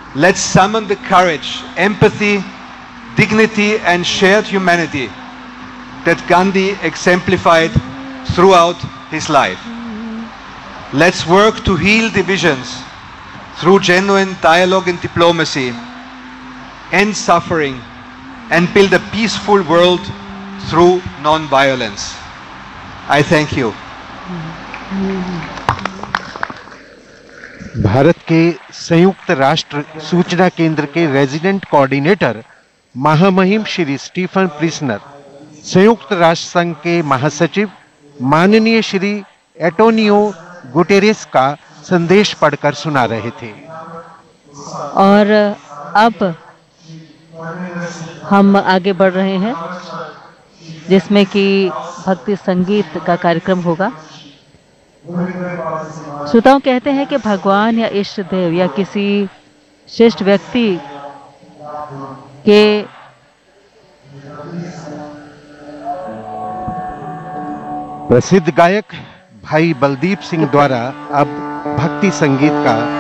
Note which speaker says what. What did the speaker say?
Speaker 1: Let's summon the courage, empathy, dignity and shared humanity that Gandhi exemplified throughout his life. Let's work to heal divisions through genuine dialogue and diplomacy, end suffering, and build a peaceful world through non-violence. I thank you.
Speaker 2: Bharat के संयुक्त राष्ट्र सूचना केंद्र के resident coordinator महामहिम Shri Stephen प्रिसनर संयुक्त राष्ट्र संघ के महासचिव माननीय श्री एंटोनियो गुटेरेस का संदेश पढ़कर सुना रहे थे।
Speaker 3: और अब हम आगे बढ़ रहे हैं जिसमें कि भक्ति संगीत का कार्यक्रम होगा। श्रोताओं कहते हैं कि भगवान या इष्ट देव या किसी श्रेष्ठ व्यक्ति के
Speaker 2: प्रसिद्ध गायक भाई बलदीप सिंह द्वारा अब भक्ति संगीत का